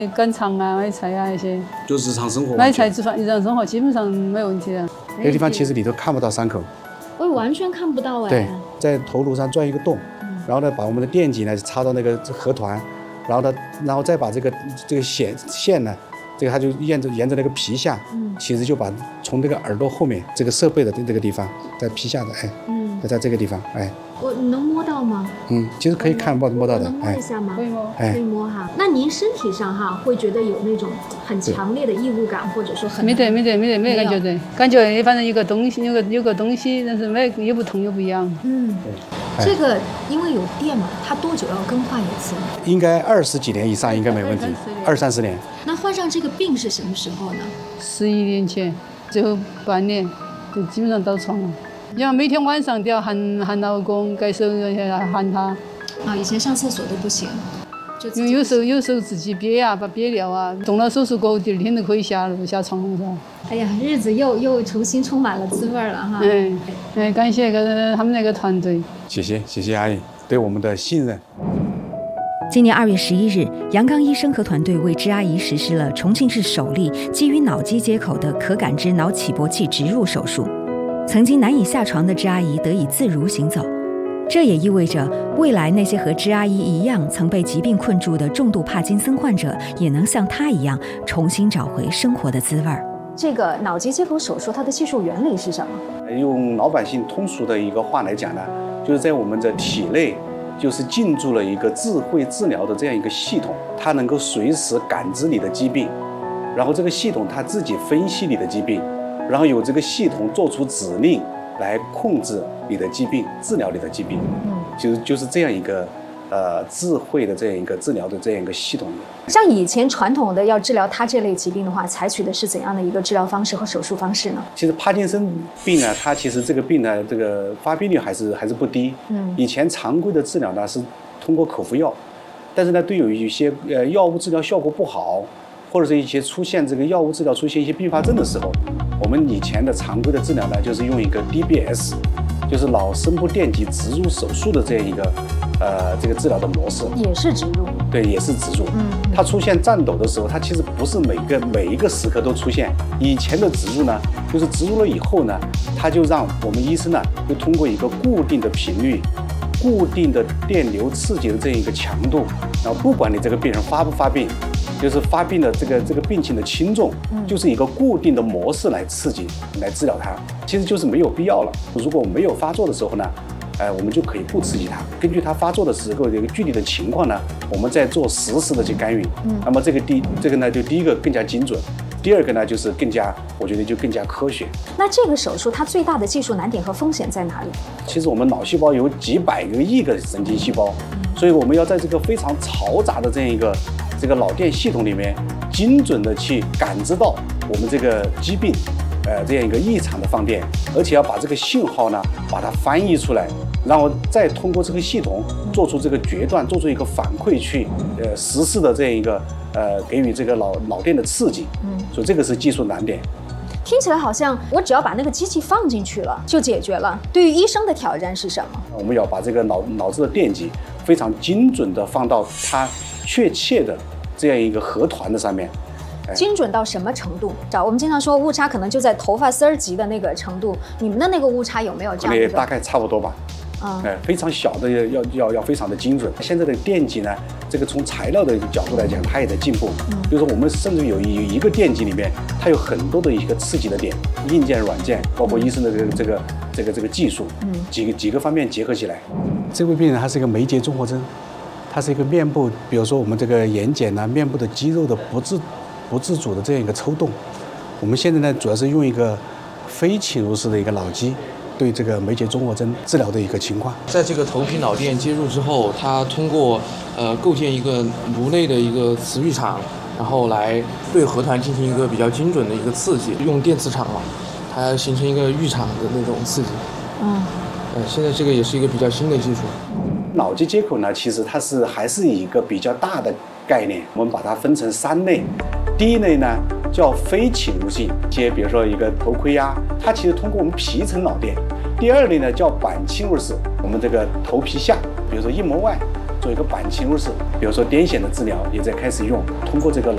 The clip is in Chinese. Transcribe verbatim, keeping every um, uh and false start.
赶场啊、买菜啊那些， 就日常生活。 买菜吃饭，日常生活基本上没问题的。 那个地方其实你都看不到伤口， 我完全看不到哎。 对，在头颅上钻一个洞，然后呢，把我们的电极呢插到那个核团，然后呢，然后再把这个这个线线呢，这个它就沿着沿着那个皮下，嗯，其实就把从这个耳朵后面这个设备的这个地方，在皮下的，哎，嗯，在这个地方，哎。 我你能摸到吗？ 嗯，其实可以看摸摸到的， 能摸一下吗？ 可以摸， 可以摸哈。那您身体上哈会觉得有那种很强烈的异物感，或者说很没得没得没得没感觉的，感觉反正有个东西有个有个东西，但是没又不痛又不痒。 嗯，这个因为有电嘛，它多久要更换一次？ 应该二十几年以上应该没问题，二三十年。 那患上这个病是什么时候呢？ 十一年前，最后半年就基本上倒床了。你看每天晚上都要喊喊老公，该收拾下来喊他。 啊，以前上厕所都不行，就因为有时候有时候自己憋啊，把憋尿啊，动了手术过后，第二天都可以下楼下床上。 哎呀，日子又又重新充满了滋味了哈。 哎哎，感谢个他们那个团队。 谢谢谢谢阿姨对我们的信任。 今年二月十一日，杨刚医生和团队为支阿姨实施了重庆市首例基于脑机接口的可感知脑起搏器植入手术。曾经难以下床的支阿姨得以自如行走，这也意味着未来那些和支阿姨一样曾被疾病困住的重度帕金森患者，也能像她一样重新找回生活的滋味。 这个脑机接口手术它的技术原理是什么？ 用老百姓通俗的一个话来讲呢，就是在我们的体内，就是进驻了一个智慧治疗的这样一个系统，它能够随时感知你的疾病，然后这个系统它自己分析你的疾病。然后有这个系统做出指令来控制你的疾病，治疗你的疾病，嗯，就是就是这样一个呃智慧的这样一个治疗的这样一个系统。 像以前传统的要治疗它这类疾病的话，采取的是怎样的一个治疗方式和手术方式呢？ 其实帕金森病呢，它其实这个病呢，这个发病率还是还是不低。嗯，以前常规的治疗呢是通过口服药，但是呢，对有一些呃药物治疗效果不好，或者是一些出现这个药物治疗出现一些并发症的时候。我们以前的常规的治疗呢，就是用一个 D B S， 就是脑深部电极植入手术的这样一个，呃，这个治疗的模式。 也是植入。 对，也是植入。嗯。它出现颤抖的时候，它其实不是每个每一个时刻都出现。以前的植入呢，就是植入了以后呢，它就让我们医生呢，就通过一个固定的频率、固定的电流刺激的这样一个强度，然后不管你这个病人发不发病。就是发病的这个这个病情的轻重，就是一个固定的模式来刺激来治疗它，其实就是没有必要了。如果没有发作的时候呢，呃，我们就可以不刺激它，根据它发作的时候的一个具体的情况呢，我们再做实时的去干预。嗯，那么这个第这个呢，就第一个更加精准，第二个呢就是更加，我觉得就更加科学。 那这个手术它最大的技术难点和风险在哪里？ 其实我们脑细胞有几百个亿个神经细胞，所以我们要在这个非常嘈杂的这样一个。这个脑电系统里面，精准的去感知到我们这个疾病，呃，这样一个异常的放电，而且要把这个信号呢，把它翻译出来，然后再通过这个系统做出这个决断，做出一个反馈去，呃，实时的这样一个，呃，给予这个脑脑电的刺激。嗯，所以这个是技术难点。 听起来好像我只要把那个机器放进去了就解决了。对于医生的挑战是什么？ 我们要把这个脑脑子的电极非常精准的放到它确切的这样一个核团的上面。 精准到什么程度？找我们经常说误差可能就在头发丝儿级的那个程度，你们的那个误差有没有这样的？ 大概差不多吧。啊、嗯，哎，非常小的要要要非常的精准。现在的电极呢，这个从材料的角度来讲，它也在进步。嗯，比如说我们甚至有一一个电极里面，它有很多的一个刺激的点，硬件、软件，包括医生的这个这个这个这个技术，嗯，几个几个方面结合起来。这位病人他是一个眉节综合征，他是一个面部，比如说我们这个眼睑呢，面部的肌肉的不自不自主的这样一个抽动。我们现在呢，主要是用一个非侵入式的一个脑机。对这个眉节综合征治疗的一个情况， 在这个头皮脑电接入之后，它通过呃构建一个颅内的一个磁域场，然后来对核团进行一个比较精准的一个刺激，用电磁场嘛，它形成一个域场的那种刺激。嗯，呃，现在这个也是一个比较新的技术。 脑机接口呢，其实它是还是一个比较大的概念，我们把它分成三类。第一类呢叫非侵入性，接比如说一个头盔呀，它其实通过我们皮层脑电。第二类呢叫板侵入式，我们这个头皮下，比如说硬膜外做一个板侵入式，比如说癫痫的治疗也在开始用，通过这个脑